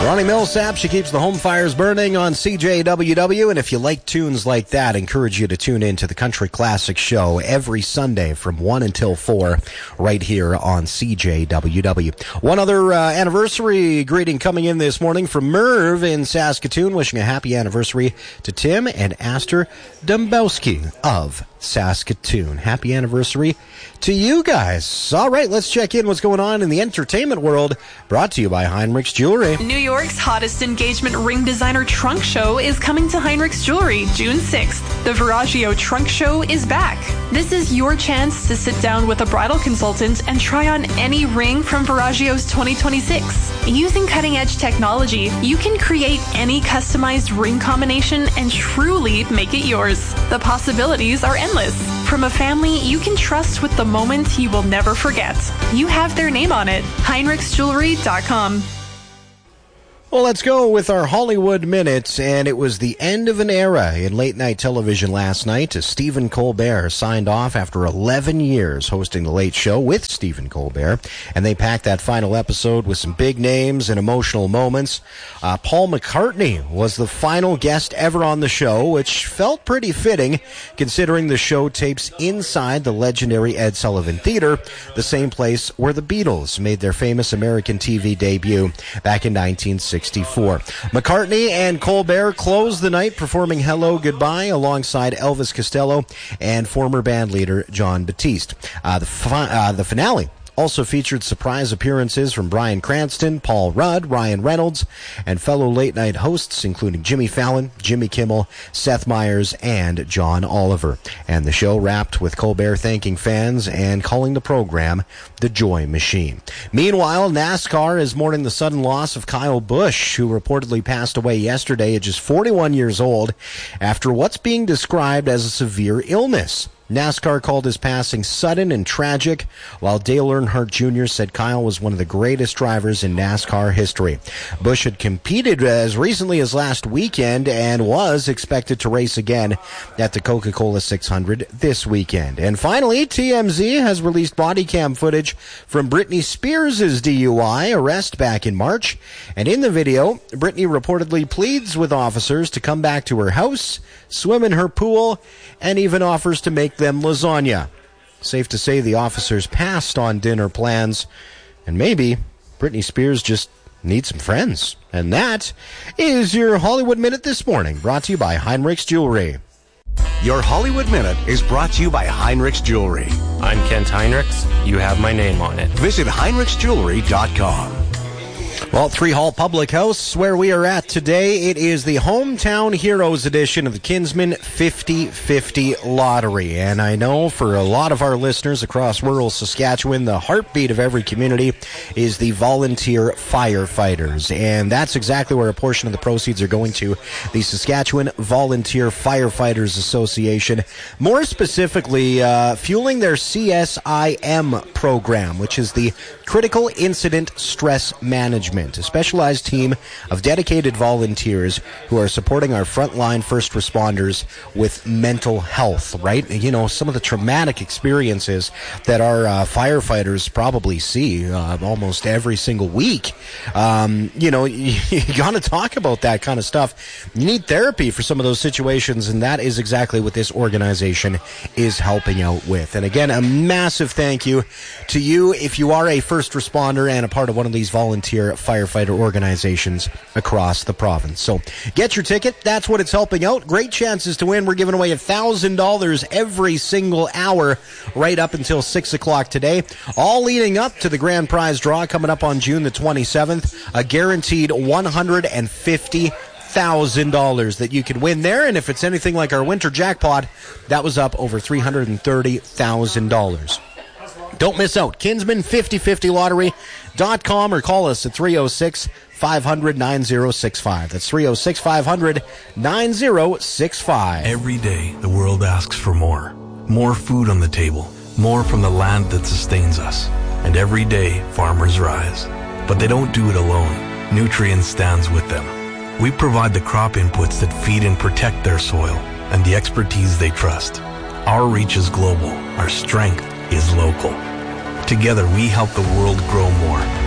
Ronnie Millsap, she keeps the home fires burning on CJWW, and if you like tunes like that, I encourage you to tune in to the Country Classic Show every Sunday from 1 until 4 right here on CJWW. One other anniversary greeting coming in this morning from Merv in Saskatoon, wishing a happy anniversary to Tim and Aster Dombowski of Saskatoon. Happy anniversary to you guys. All right, let's check in what's going on in the entertainment world, brought to you by Heinrich's Jewelry. New York's hottest engagement ring designer trunk show is coming to Heinrich's Jewelry June 6th. The Veragio Trunk Show is back. This is your chance to sit down with a bridal consultant and try on any ring from Veragio's 2026. Using cutting-edge technology, you can create any customized ring combination and truly make it yours. The possibilities are endless. From a family you can trust with the moment you will never forget. You have their name on it. HeinrichsJewelry.com. Well, let's go with our Hollywood Minute, and it was the end of an era in late-night television last night as Stephen Colbert signed off after 11 years hosting The Late Show with Stephen Colbert, and they packed that final episode with some big names and emotional moments. Paul McCartney was the final guest ever on the show, which felt pretty fitting considering the show tapes inside the legendary Ed Sullivan Theater, the same place where the Beatles made their famous American TV debut back in 1964. McCartney and Colbert closed the night performing Hello Goodbye alongside Elvis Costello and former bandleader John Batiste. The finale also featured surprise appearances from Bryan Cranston, Paul Rudd, Ryan Reynolds, and fellow late-night hosts including Jimmy Fallon, Jimmy Kimmel, Seth Meyers, and John Oliver. And the show wrapped with Colbert thanking fans and calling the program the Joy Machine. Meanwhile, NASCAR is mourning the sudden loss of Kyle Busch, who reportedly passed away yesterday at just 41 years old after what's being described as a severe illness. NASCAR called his passing sudden and tragic, while Dale Earnhardt Jr. said Kyle was one of the greatest drivers in NASCAR history. Busch had competed as recently as last weekend and was expected to race again at the Coca-Cola 600 this weekend. And finally, TMZ has released body cam footage from Britney Spears' DUI arrest back in March. And in the video, Britney reportedly pleads with officers to come back to her house, swim in her pool, and even offers to make them lasagna. Safe to say the officers passed on dinner plans, and maybe Britney Spears just needs some friends. And that is your Hollywood Minute this morning, brought to you by Heinrich's Jewelry. Your Hollywood Minute is brought to you by Heinrich's Jewelry. I'm Kent Heinrichs. You have my name on it. Visit HeinrichsJewelry.com. Well, Three Hall Public House, where we are at today, it is the Hometown Heroes edition of the Kinsman 50/50 Lottery. And I know for a lot of our listeners across rural Saskatchewan, the heartbeat of every community is the volunteer firefighters. And that's exactly where a portion of the proceeds are going to, the Saskatchewan Volunteer Firefighters Association. More specifically, fueling their CSIM program, which is the Critical Incident Stress Management, a specialized team of dedicated volunteers who are supporting our frontline first responders with mental health, right? You know, some of the traumatic experiences that our firefighters probably see almost every single week. You know, you got to talk about that kind of stuff. You need therapy for some of those situations, and that is exactly what this organization is helping out with. And again, a massive thank you to you if you are a first responder and a part of one of these volunteer firefighter organizations across the province. So get your ticket. That's what it's helping out. Great chances to win. We're giving away $1,000 every single hour right up until 6 o'clock today, all leading up to the grand prize draw coming up on June the 27th, a guaranteed $150,000 that you could win there. And if it's anything like our winter jackpot, that was up over $330,000. Don't miss out. Kinsman5050lottery.com or call us at 306-500-9065. That's 306-500-9065. Every day, the world asks for more. More food on the table. More from the land that sustains us. And every day, farmers rise. But they don't do it alone. Nutrien stands with them. We provide the crop inputs that feed and protect their soil and the expertise they trust. Our reach is global. Our strength is local. Together, we help the world grow more.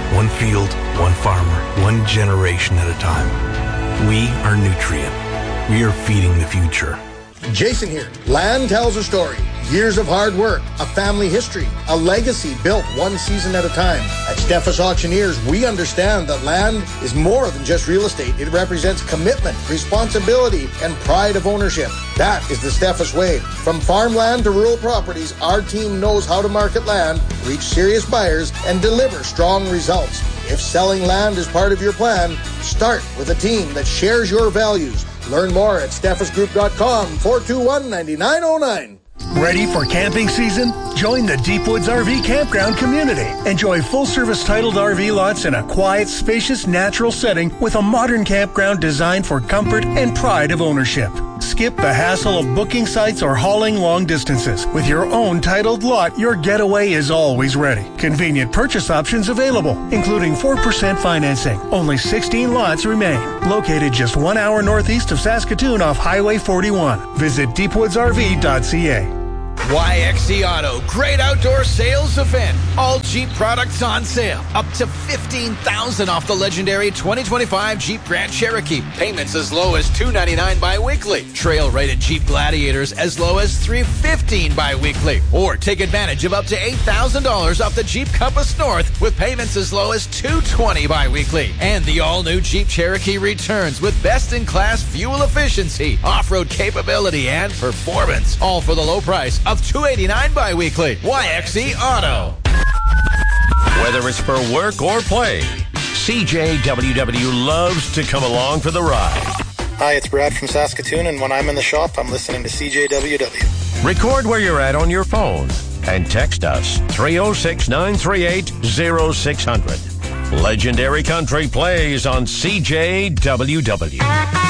One field, one farmer, one generation at a time. We are Nutrien. We are feeding the future. Jason here. Land tells a story. Years of hard work, a family history, a legacy built one season at a time. At Steffes Auctioneers, we understand that land is more than just real estate. It represents commitment, responsibility, and pride of ownership. That is the Steffes way. From farmland to rural properties, our team knows how to market land, reach serious buyers, and deliver strong results. If selling land is part of your plan, start with a team that shares your values. Learn more at steffesgroup.com, 421-9909. Ready for camping season? Join the Deepwoods RV Campground community. Enjoy full-service titled RV lots in a quiet, spacious, natural setting with a modern campground designed for comfort and pride of ownership. Skip the hassle of booking sites or hauling long distances. With your own titled lot, your getaway is always ready. Convenient purchase options available, including 4% financing. Only 16 lots remain. Located just 1 hour northeast of Saskatoon off Highway 41. Visit deepwoodsrv.ca. YXC Auto, great outdoor sales event. All Jeep products on sale. Up to $15,000 off the legendary 2025 Jeep Grand Cherokee. Payments as low as $299 bi-weekly. Trail-rated Jeep Gladiators as low as $315 bi-weekly. Or take advantage of up to $8,000 off the Jeep Compass North with payments as low as $220 bi-weekly. And the all-new Jeep Cherokee returns with best-in-class fuel efficiency, off-road capability, and performance. All for the low price of $289 bi-weekly. YXC Auto. Whether it's for work or play, CJWW loves to come along for the ride. Hi, it's Brad from Saskatoon, and when I'm in the shop, I'm listening to CJWW. Record where you're at on your phone and text us 306-938-0600. Legendary Country plays on CJWW.